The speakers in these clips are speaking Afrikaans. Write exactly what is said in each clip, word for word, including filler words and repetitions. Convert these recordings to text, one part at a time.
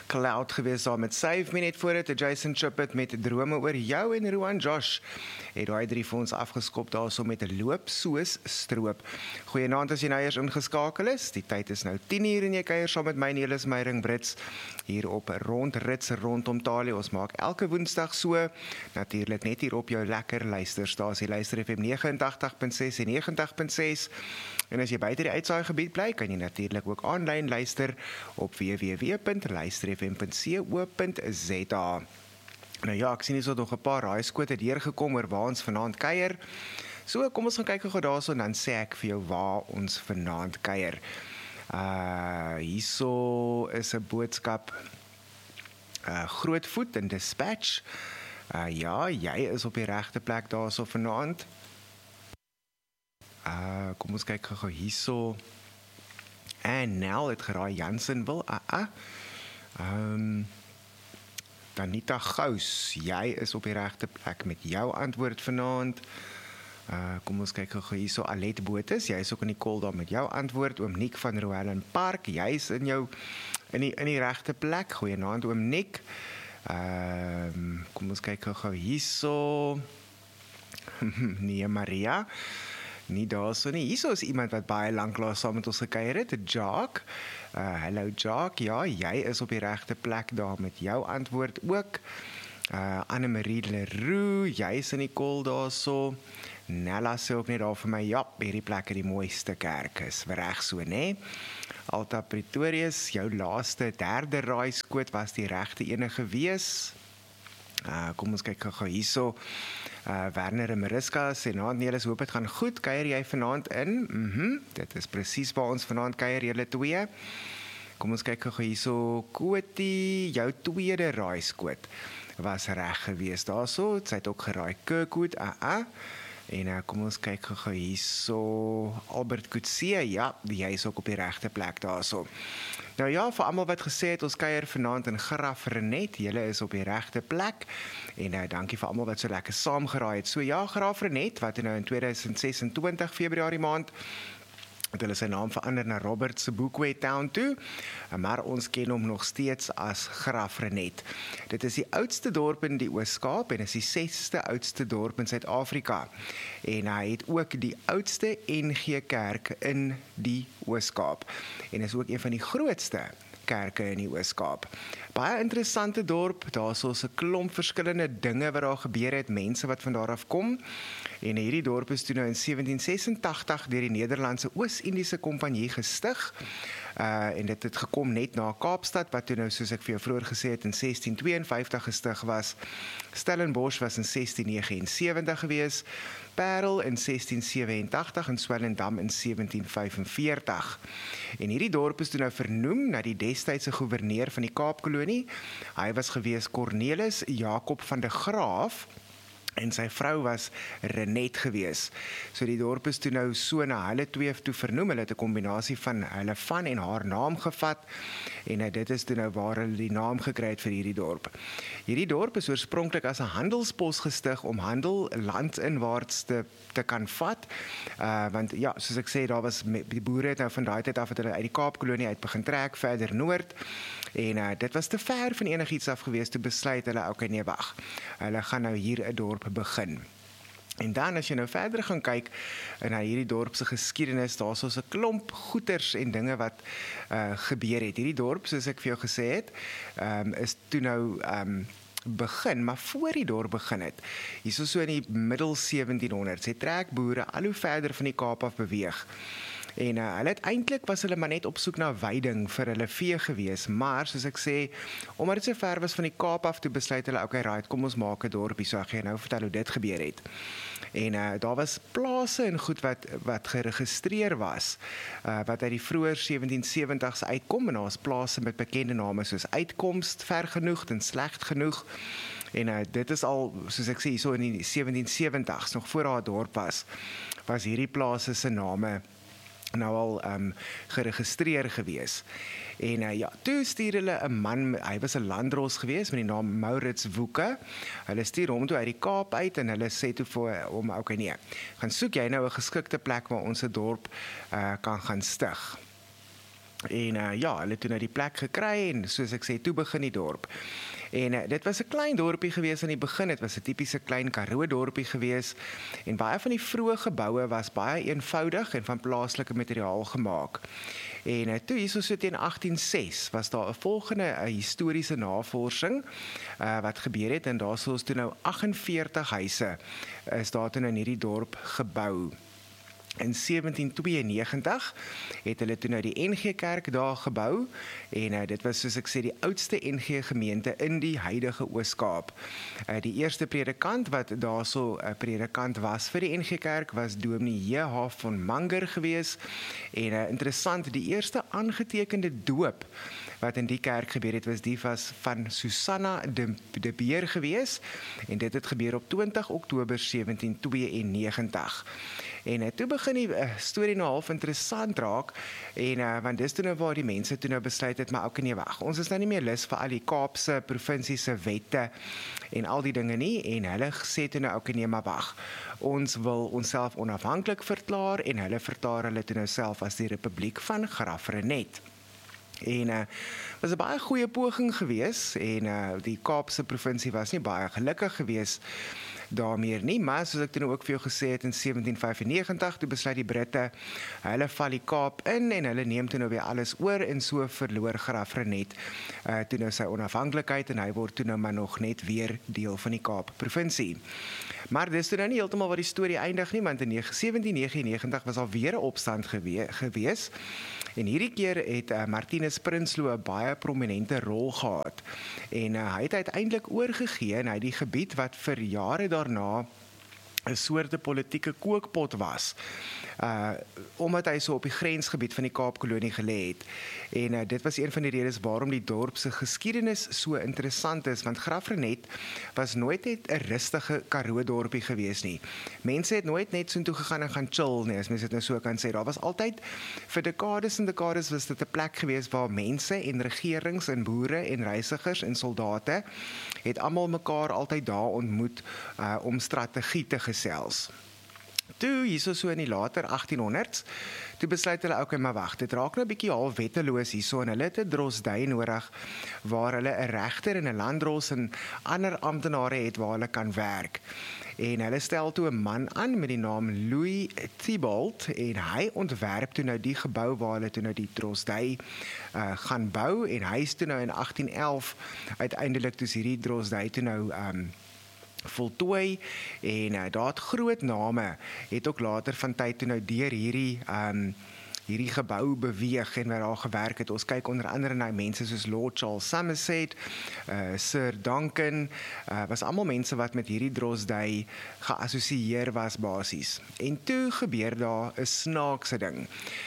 Cloud gewees daar met Save Me net voor dit, Jason Trippett met Drome oor jou en Rowan Josh het daai drie vir ons afgeskop daar so met 'n loop soos stroop. Goeienaand as jy nou eers ingeskakel is. Die tyd is nou tien uur en jy kuier saam met my Nelis Meyering Brits hier op Rondrits rondom Talie. Ons maak elke woensdag so natuurlik net hier op jou lekker luisterstasie. Luister F M nege agt punt ses en nege agt punt ses. En as jy buite die uitsaai gebied bly, kan jy natuurlik ook aanlyn luister op w w w punt luister f m punt co punt z a. Nou ja, ek sien hier so nog 'n paar raaiskote deurgekom oor waar ons vanaand kuier. So, kom ons gaan kyk gou daarso en dan sê ek vir jou waar ons vanaand kuier. Uh hierso is 'n boodskap. Uh Grootvoet in Dispatch. Uh ja, jy is op die regte plek daarso vanaand. Uh, kom ons kyk gou hierso. En Nel het geraai Jansen wil. Ah, ah. Um, Danita Gous, jy is op die regte plek met jou antwoord vanaand. Uh, kom ons kyk gou hierso. Alet Botes, jy is ook in die call daar met jou antwoord. Oom Nick van Roellen Park, jy is in jou in die in die regte plek. Goeienaand oom Nick. Um, kom ons kyk gou hierso. Nee, Maria. Nie daarso nie. Hierso is iemand wat baie lanklaas saam met ons gekuier het, Jacques. Uh, hallo Jacques, ja, jy is op die regte plek daar met jou antwoord ook. Uh, Annemarie Leroux, jy is in die call daarso. Nella sê ook net daar vir my, ja, hierdie plek is die mooiste kerk, is reg so, né? Alta Pretorius, jou laaste derde raaiskoot was die regte ene gewees. Uh, kom ons kyk gou hierso. Uh, Werner en Mariska sê, nou Nelis, hoop het gaan goed, kuier jy vanaand in? Mhm, dit is presies waar ons vanaand kuier, julle twee. Kom ons kyk gou hierso, Koti, jou tweede raaiskoot was reg gewees daarso, sy het ook geraai Kirkwood, ah ah. En uh, kom ons kyk gou hierso, Albert Kutse, ja, jy is ook op die regte plek daarso. Nou ja, vir almal wat gesê het, ons kuier vanaand in Graf Renet, julle is op die regte plek, en uh, dankie vir almal wat so lekker saamgeraai het. So ja, Graf Renet, wat nou in tweeduisend sesentwintig Februarie maand, het hulle sy naam verander na Robert Sobukwe Town toe, maar ons ken hom nog steeds as Graf Renet. Dit is die oudste dorp in die Oos-Kaap en is die sesde oudste dorp in Suid-Afrika. En hy het ook die oudste N G Kerk in die Oos-Kaap. En is ook een van die grootste kerke in die Oos-Kaap. Baie interessante dorp, daar is ons 'n klomp verskillende dinge wat daar gebeur het, mense wat van daar af kom. En hierdie dorp is toe nou in sewentien sesentagtig deur die Nederlandse Oos-Indiese Kompanjie gestig. Uh, en dit het gekom net na Kaapstad, wat toe nou, soos ek vir jou vroeër gesê het, in sestien tweeënvyftig gestig was. Stellenbosch was in sestien negenensewentig gewees, Parel in sestien sewenentagtig en Swellendam in sewentien vyfenveertig. En hierdie dorp is toe nou vernoem na die destydse gouverneur van die Kaapkolonie. Hy was gewees Cornelis Jacob van der Graaf, en sy vrou was Renet gewees. So die dorp is toe nou so na hulle twee toe vernoem, hulle het 'n kombinasie van hulle van en haar naam gevat, en uh, dit is toe nou waar hulle die naam gekry het vir hierdie dorp. Hierdie dorp is oorspronklik as 'n handelspos gestig om handel landinwaarts te, te kan vat, uh, want ja, soos ek sê, daar was, die boere het nou van daai tyd af, het hulle uit die Kaapkolonie uit begin trek, verder noord, en uh, dit was te ver van enigiets af gewees, toe besluit hulle, okay, nee, wag, hulle gaan nou hier 'n dorp begin. En dan as jy nou verder gaan kyk na hierdie dorp se geskiedenis, daar is 'n klomp goeters en dinge wat uh, gebeur het. Hierdie dorp, soos ek vir jou gesê het, um, is toe nou um, begin, maar voor die dorp begin het, hier is so in die middel sewentienhonderd, het trek boere al hoe verder van die Kaap af beweeg. En uh, hulle het eintlik was hulle maar net op soek na veiding vir hulle vee gewees, maar soos ek sê, omdat dit so ver was van die Kaap af, toe besluit hulle, okay, right, kom ons maak 'n dorpie, so ek gaan nou vertel hoe dit gebeur het. En uh, daar was plase en goed wat, wat geregistreer was, uh, wat uit die vroeër sewentien sewentig's uitkom, en daar was plase met bekende name soos Uitkomst, Vergenoeg en Sleg Genoeg. En uh, dit is al, soos ek sê, so in die sewentien sewentig's, nog voor haar dorp was, was hierdie plase se name nou al um, geregistreer gewees. En uh, ja, toe stuur hulle 'n man, hy was 'n landdros gewees met die naam Maurits Woeke. Hulle stuur hom toe uit die Kaap uit en hulle sê toe vir hom, okay nee, gaan soek jy nou 'n geskikte plek waar ons 'n dorp uh, kan gaan stig. En uh, ja, hulle het toe nou die plek gekry en soos ek sê, toe begin die dorp. En uh, dit was 'n klein dorpie gewees aan die begin, dit was 'n tipiese klein Karoo dorpie gewees en baie van die vroeë geboue was baie eenvoudig en van plaaslike materiaal gemaak. En uh, toe hierso so teen agtien oh ses was daar 'n volgende uh, historiese navorsing uh, wat gebeur het en daar soos toe nou agt-en-veertig huise is daar toe nou in hierdie dorp gebou. In sewentien tweeënnegentig het hulle toe nou die N G Kerk daar gebou en uh, dit was soos ek sê die oudste N G gemeente in die huidige Oos-Kaap. Uh, die eerste predikant wat daarso 'n uh, predikant was vir die N G Kerk was Dominee J H van Manger gewees en uh, interessant, die eerste aangetekende doop wat in die kerk gebeur het, was die was van Susanna de, de Beer gewees en dit het gebeur op twintig Oktober sewentien tweeënnegentig. En uh, toe begin die uh, storie nou half interessant raak en uh, want dis toe nou waar die mense toe nou besluit het, maar ook nee wag, ons is nou nie meer lus vir al die Kaapse provinsie se wette en al die dinge nie en hulle sê toe nou ook nee maar wag, ons wil onsself onafhanklik verklaar en hulle verklaar hulle toe nou self as die Republiek van Graaff-Reinet. En uh, was 'n baie goeie poging gewees en uh, die Kaapse provinsie was nie baie gelukkig gewees daarmee nie, maar soos ek toe nou ook vir jou gesê het in sewentien vyfennegentig, toe besluit die Britte, hulle val die Kaap in en hulle neem toe nou weer alles oor en so verloor Graaff-Reinet uh, toe nou sy onafhanklikheid en hy word toe nou maar nog net weer deel van die Kaap provinsie. Maar dis toe nou nie heeltemal waar die storie eindig nie, want in sewentien negenennegentig was al weer 'n opstand gewe gewees en hierdie keer het uh, Martinus Prinsloo 'n baie prominente rol gehad en uh, hy het uiteindelik oorgegee en hy het die gebied wat vir jare daarna 'n soorte politieke kookpot was, uh, omdat hy so op die grensgebied van die Kaapkolonie gelê het. En uh, dit was een van die redes waarom die dorp se geskiedenis so interessant is, want Graaff-Reinet was nooit net 'n rustige Karoo dorpie gewees nie. Mense het nooit net so toe gegaan en gaan chill nie, as mense dit nou so kan sê. Daar was altyd vir dekades en dekades was dit 'n plek gewees waar mense en regerings en boere en reisigers en soldate het almal mekaar altyd daar ontmoet uh, om strategie te gesels. Toe, hierso so in die later achttienhonderd's, toe besluit hulle, okay, maar wag, dit raak nou 'n bietjie half wetteloos hierso en hulle het 'n drosdui nodig waar hulle 'n regter en 'n landdros en ander amptenare het waar hulle kan werk. En hulle stel toe 'n man aan met die naam Louis Thibault en hy ontwerp toe nou die gebou waar hulle toe nou die drosdui uh, gaan bou en hy is toe nou in agttien elf uiteindelik toe hierdie drosdui toe nou um, voltooi en uh, daar het groot name het ook later van tyd toe nou deur hierdie um, hierdie gebou beweeg en waar daar gewerk het. Ons kyk onder andere na mense soos Lord Charles Somerset, uh, Sir Duncan, uh, was almal mense wat met hierdie drosdui geassosieer was basies. En toe gebeur daar 'n snaakse ding.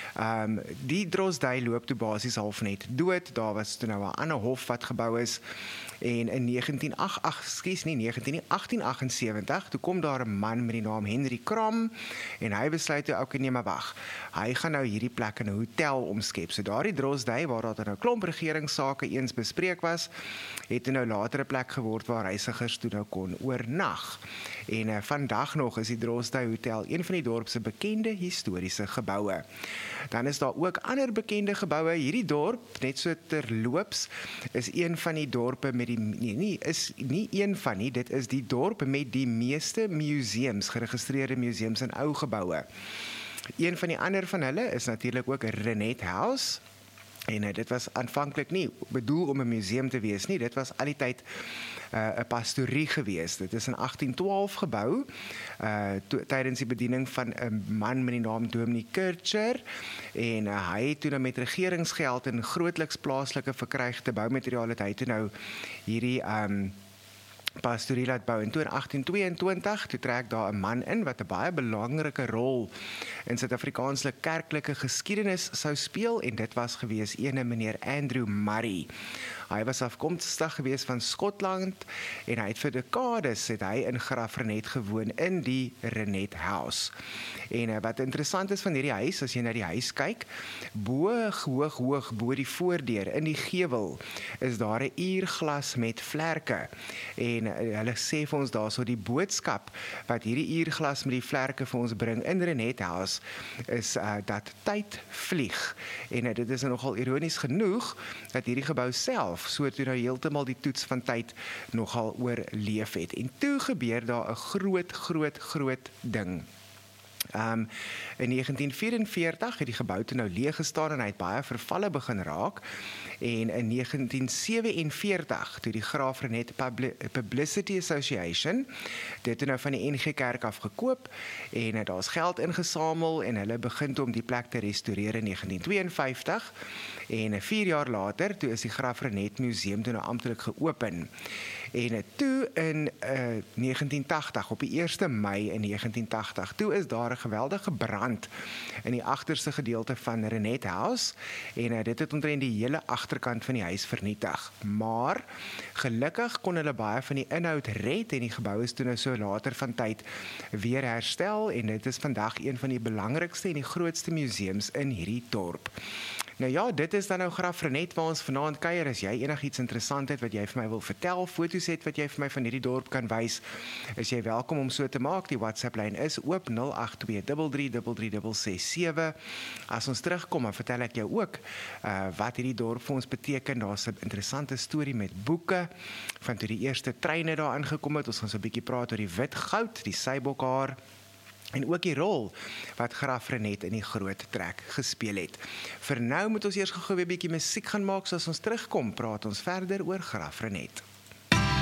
Um, die drosdui loop toe basies half net dood. Daar was toe nou 'n ander hof wat gebou is en in negentien agt agt, skus nie negentien agttien agtensewentig toe kom daar 'n man met die naam Henry Kram en hy besluit toe okay nee maar wag. Hy gaan nou hierdie plek in 'n hotel omskep. So daardie drosdui waar daar nou klomp regeringssake eens bespreek was, het nou later 'n plek geword waar reisigers toe nou kon oornag. En uh, vandag nog is die Drosdui Hotel een van die dorp se bekende historiese geboue. Dan is daar ook ander bekende geboue. Hierdie dorp, net so terloops, is een van die dorpe met die nee, nie is nie een van nie, dit is die dorp met die meeste museums, geregistreerde museums en ou geboue. Een van die ander van hulle is natuurlik ook Reinet House. En uh, dit was aanvanklik nie bedoel om 'n museum te wees nie, dit was al die tyd 'n uh, pastorie gewees. Dit is in agttien twaalf gebou, uh, to, tydens die bediening van 'n man met die naam Dominee Kircher, en uh, hy het toe nou met regeringsgeld en grootliks plaaslike verkrygde boumateriaal het hy toe nou hierdie um, pastorie laat bou. En toe in agttien tweeëntwintig, toe trek daar 'n man in wat 'n baie belangrike rol in Suid-Afrikaanse kerklike geskiedenis sou speel, en dit was gewees ene meneer Andrew Murray. Hy was afkomstig gewees van Skotland en hy het vir dekades het hy in Graaff-Reinet gewoon in die Reinet House. En uh, wat interessant is van hierdie huis, as jy na die huis kyk, bo hoog hoog bo die voordeur in die gewel is daar 'n uurglas met vlerke. En uh, hulle sê vir ons daarso die boodskap wat hierdie uurglas met die vlerke vir ons bring in Reinet House is uh, dat tyd vlieg. En uh, dit is nogal ironies genoeg dat hierdie gebou self so toe nou heeltemal die toets van tyd nogal oorleef het. En toe gebeur daar 'n groot groot groot ding. Um, in negentien vyf-en-veertig het die gebou toe nou leeg gestaan en hy het baie vervalle begin raak. En in negentien sewe-en-veertig, toe die Graaff-Reinet Publicity Association, dit het nou van die N G Kerk af gekoop, en daar is geld ingesamel, en hulle begin toe om die plek te restaureer in negentien twee-en-vyftig, en vier jaar later, toe is die Graaff-Reinet Museum toe nou amptelik geopen. En toe in uh, negentien tagtig, op die eerste Mei in negentien tagtig, toe is daar 'n geweldige brand in die agterste gedeelte van Reinet House, en uh, dit het omtrent die hele agterkant van die huis vernietig. Maar gelukkig kon hulle baie van die inhoud red, en die gebou is toe nou so later van tyd weer herstel, en dit is vandag een van die belangrikste en die grootste museums in hierdie dorp. Nou ja, dit is dan nou Graaff-Reinet waar ons vanaand kuier. As jy enigiets interessant het wat jy vir my wil vertel, foto's het wat jy vir my van hierdie dorp kan wys, is jy welkom om so te maak. Die WhatsApp-lyn is oop nul agt twee drie drie drie drie drie ses sewe. As ons terugkom, dan vertel ek jou ook uh, wat hierdie dorp vir ons beteken. Daar's 'n interessante storie met boeke van toe die eerste treine daar aangekom het. Ons gaan so 'n bietjie praat oor die wit goud, die seibokhaar, en ook die rol wat Graaff-Reinet in die groot trek gespeel het. Vir nou moet ons eers gou 'n bietjie musiek gaan maak, so as ons terugkom, praat ons verder oor Graaff-Reinet.